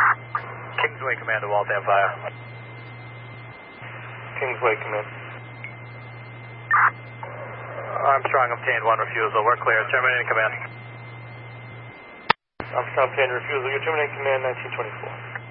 Kingsway Command to Waltham Fire. Kingsway Command. Armstrong obtained one refusal. We're clear. Terminating command. Armstrong obtained refusal. You're terminating command 1924.